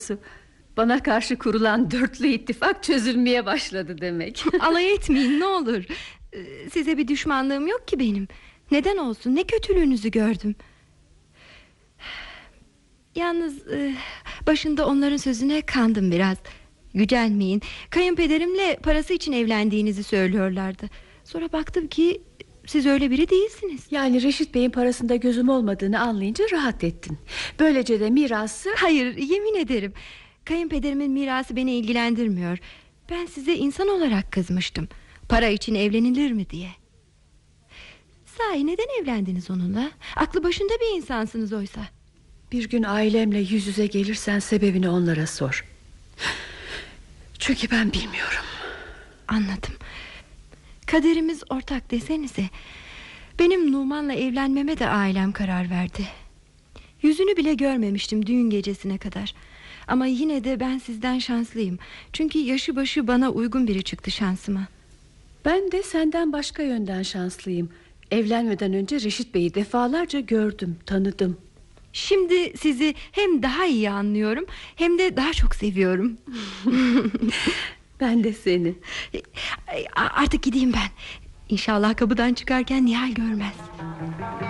Bana karşı kurulan dörtlü ittifak çözülmeye başladı demek. Alay etmeyin ne olur. Size bir düşmanlığım yok ki benim. Neden olsun, ne kötülüğünüzü gördüm. Yalnız başında onların sözüne kandım biraz. Gücenmeyin. Kayınpederimle parası için evlendiğinizi söylüyorlardı. Sonra baktım ki siz öyle biri değilsiniz. Yani Reşit Bey'in parasında gözüm olmadığını anlayınca rahat ettin. Böylece de mirası... Hayır, yemin ederim. Kayınpederimin mirası beni ilgilendirmiyor. Ben size insan olarak kızmıştım. Para için evlenilir mi diye. Sahi neden evlendiniz onunla? Aklı başında bir insansınız oysa. Bir gün ailemle yüz yüze gelirsen sebebini onlara sor. Çünkü ben bilmiyorum. Anladım. Kaderimiz ortak desenize. Benim Numan'la evlenmeme de ailem karar verdi. Yüzünü bile görmemiştim düğün gecesine kadar. Ama yine de ben sizden şanslıyım. Çünkü yaşı başı bana uygun biri çıktı şansıma. Ben de senden başka yönden şanslıyım. Evlenmeden önce Reşit Bey'i defalarca gördüm, tanıdım. Şimdi sizi hem daha iyi anlıyorum hem de daha çok seviyorum. Ben de seni. Artık gideyim ben. İnşallah kapıdan çıkarken Nihal görmez.